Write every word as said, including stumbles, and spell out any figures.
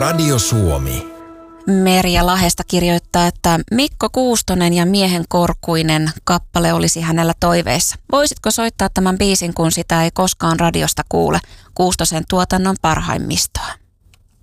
Radio Suomi. Merja Lahesta kirjoittaa, että Mikko Kuustonen ja Miehen Korkuinen kappale olisi hänellä toiveissa. Voisitko soittaa tämän biisin, kun sitä ei koskaan radiosta kuule? Kuustosen tuotannon parhaimmistoa.